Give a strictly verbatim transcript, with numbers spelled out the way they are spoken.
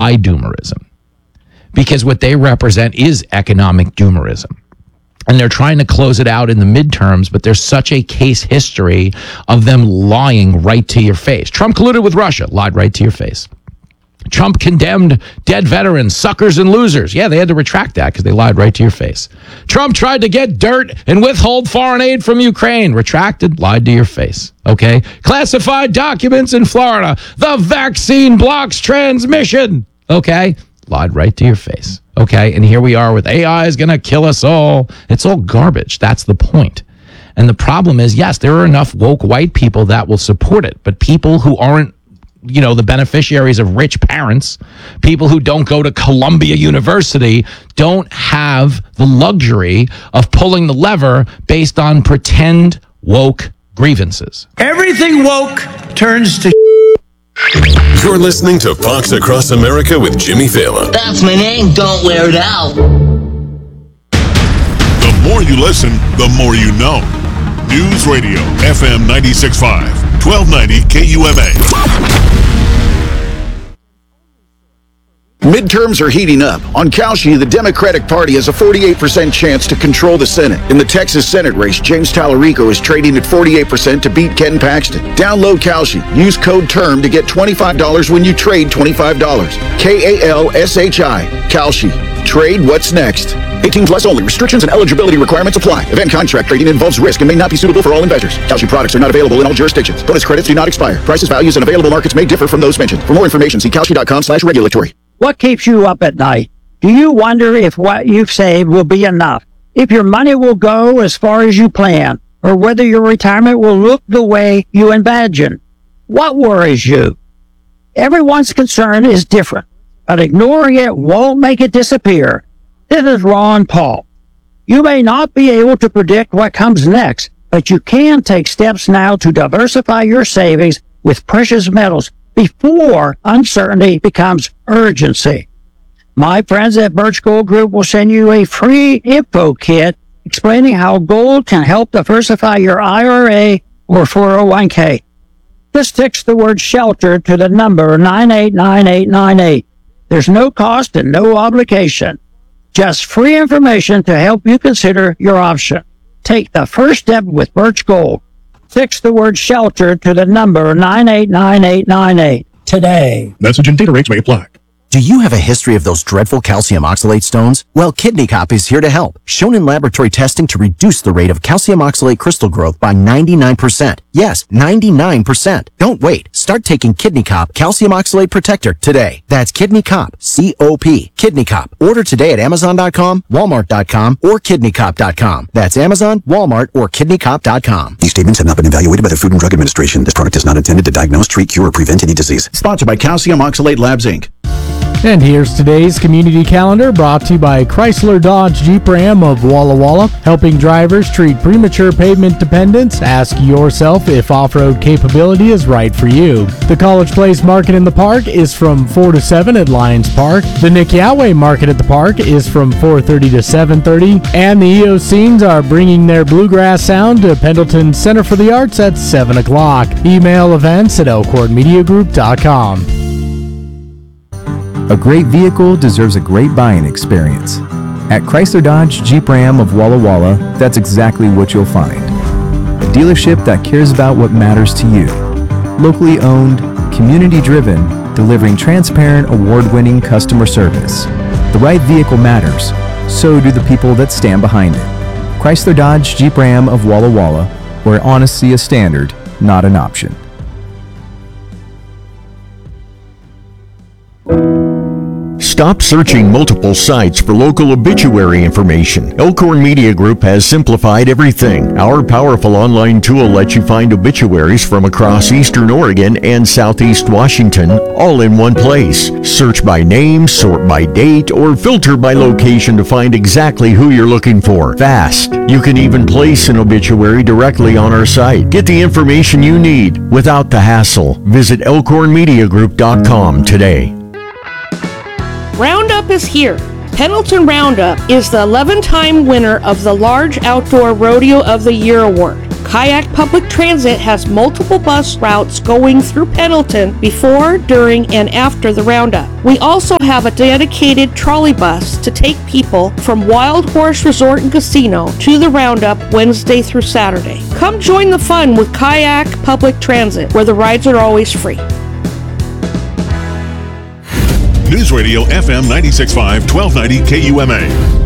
anti-doomerism, because what they represent is economic doomerism. And they're trying to close it out in the midterms, but there's such a case history of them lying right to your face. Trump colluded with Russia, lied right to your face. Trump condemned dead veterans, suckers and losers. Yeah, they had to retract that because they lied right to your face. Trump tried to get dirt and withhold foreign aid from Ukraine. Retracted, lied to your face. Okay? Classified documents in Florida. The vaccine blocks transmission. Okay? Lied right to your face. Okay? And here we are with A I is going to kill us all. It's all garbage. That's the point. And the problem is, yes, there are enough woke white people that will support it, but people who aren't, you know, the beneficiaries of rich parents, people who don't go to Columbia University, don't have the luxury of pulling the lever based on pretend woke grievances. Everything woke turns to You're listening to Fox Across America with Jimmy Fallon. That's my name. Don't wear it out. The more you listen, the more you know. News Radio, F M ninety-six point five, twelve ninety K U M A. Midterms are heating up. On Kalshi, the Democratic Party has a forty-eight percent chance to control the Senate. In the Texas Senate race, James Tallarico is trading at forty-eight percent to beat Ken Paxton. Download Kalshi. Use code TERM to get twenty-five dollars when you trade twenty-five dollars. K A L S H I. Kalshi. Trade what's next. eighteen plus only. Restrictions and eligibility requirements apply. Event contract trading involves risk and may not be suitable for all investors. Kalshi products are not available in all jurisdictions. Bonus credits do not expire. Prices, values, and available markets may differ from those mentioned. For more information, see kalshi.com slash regulatory. What keeps you up at night? Do you wonder if what you've saved will be enough? If your money will go as far as you plan? Or whether your retirement will look the way you imagine? What worries you? Everyone's concern is different, but ignoring it won't make it disappear. This is Ron Paul. You may not be able to predict what comes next, but you can take steps now to diversify your savings with precious metals before uncertainty becomes urgency. My friends at Birch Gold Group will send you a free info kit explaining how gold can help diversify your I R A or four oh one k. Just text the word SHELTER to the number nine eight nine eight nine eight. There's no cost and no obligation. Just free information to help you consider your option. Take the first step with Birch Gold. Text the word SHELTER to the number nine eight nine eight nine eight today. Message and data rates may apply. Do you have a history of those dreadful calcium oxalate stones? Well, Kidney Cop is here to help. Shown in laboratory testing to reduce the rate of calcium oxalate crystal growth by ninety-nine percent. Yes, ninety-nine percent. Don't wait. Start taking Kidney Cop Calcium Oxalate Protector today. That's Kidney Cop, C O P. Kidney Cop. Order today at amazon dot com, walmart dot com, or kidney cop dot com. That's Amazon, Walmart, or kidney cop dot com. These statements have not been evaluated by the Food and Drug Administration. This product is not intended to diagnose, treat, cure, or prevent any disease. Sponsored by Calcium Oxalate Labs, Incorporated. And here's today's community calendar brought to you by Chrysler Dodge Jeep Ram of Walla Walla. Helping drivers treat premature pavement dependence. Ask yourself if off-road capability is right for you. The College Place Market in the Park is from four to seven at Lions Park. The Nick Yahweh Market at the Park is from four thirty to seven thirty. And the Eocenes are bringing their bluegrass sound to Pendleton Center for the Arts at seven o'clock. Email events at elkhorn media group dot com. A great vehicle deserves a great buying experience. At Chrysler Dodge Jeep Ram of Walla Walla, that's exactly what you'll find. A dealership that cares about what matters to you. Locally owned, community-driven, delivering transparent, award-winning customer service. The right vehicle matters. So do the people that stand behind it. Chrysler Dodge Jeep Ram of Walla Walla, where honesty is standard, not an option. Stop searching multiple sites for local obituary information. Elkhorn Media Group has simplified everything. Our powerful online tool lets you find obituaries from across Eastern Oregon and Southeast Washington, all in one place. Search by name, sort by date, or filter by location to find exactly who you're looking for. Fast. You can even place an obituary directly on our site. Get the information you need without the hassle. Visit elkhorn media group dot com today. Roundup is here. Pendleton Roundup is the eleventh time winner of the Large Outdoor Rodeo of the Year Award. Kayak Public Transit has multiple bus routes going through Pendleton before, during, and after the roundup. We also have a dedicated trolley bus to take people from Wild Horse Resort and Casino to the roundup Wednesday through Saturday. Come join the fun with Kayak Public Transit, where the rides are always free. News Radio F M ninety-six point five, twelve ninety K U M A.